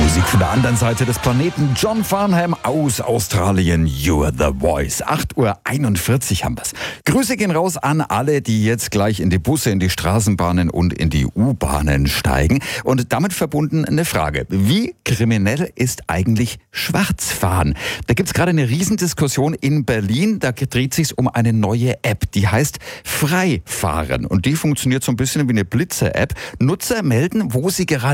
Musik von der anderen Seite des Planeten. John Farnham aus Australien. You're the Voice. 8:41 Uhr haben wir's. Grüße gehen raus an alle, die jetzt gleich in die Busse, in die Straßenbahnen und in die U-Bahnen steigen. Und damit verbunden eine Frage. Wie kriminell ist eigentlich Schwarzfahren? Da gibt's gerade eine Riesendiskussion in Berlin. Da dreht sich's um eine neue App. Die heißt Freifahren. Und die funktioniert so ein bisschen wie eine Blitzer-App. Nutzer melden, wo sie gerade